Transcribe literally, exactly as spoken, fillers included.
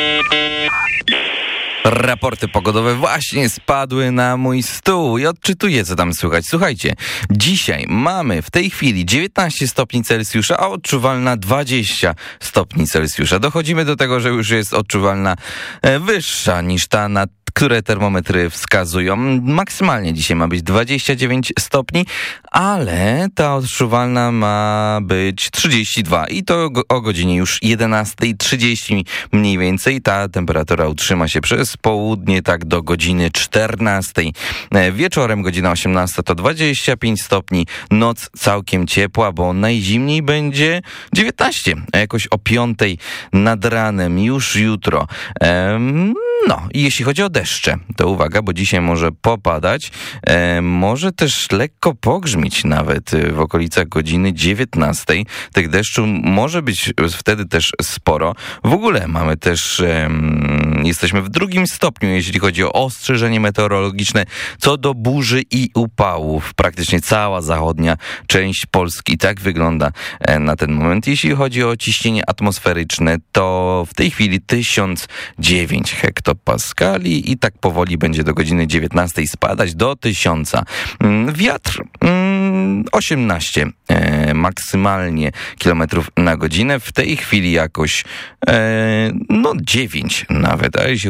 Raporty pogodowe właśnie spadły na mój stół i odczytuję, co tam słychać. Słuchajcie, dzisiaj mamy w tej chwili dziewiętnaście stopni Celsjusza, a odczuwalna dwadzieścia stopni Celsjusza. Dochodzimy do tego, że już jest odczuwalna wyższa niż ta, na które termometry wskazują. Maksymalnie dzisiaj ma być dwadzieścia dziewięć stopni, ale ta odczuwalna ma być trzydzieści dwa i to o godzinie już jedenasta trzydzieści mniej więcej. Ta temperatura utrzyma się przez południe tak do godziny czternastej. Wieczorem godzina osiemnasta to dwadzieścia pięć stopni. Noc całkiem ciepła, bo najzimniej będzie dziewiętnaście, a jakoś o piątej nad ranem już jutro. Ehm, no i jeśli chodzi o deszcze, to uwaga, bo dzisiaj może popadać, e, może też lekko pogrzmieć nawet w okolicach godziny dziewiętnastej. Tych deszczu może być wtedy też sporo. W ogóle mamy też, e, jesteśmy w drugim stopniu, jeśli chodzi o ostrzeżenie meteorologiczne co do burzy i upałów. Praktycznie cała zachodnia część Polski tak wygląda e, na ten moment. Jeśli chodzi o ciśnienie atmosferyczne, to w tej chwili tysiąc dziewięć hektopaskali i tak powoli będzie do godziny dziewiętnastej spadać do tysiąca. Wiatr osiemnaście e, maksymalnie kilometrów na godzinę. W tej chwili jakoś e, no dziewięć nawet, a jeśli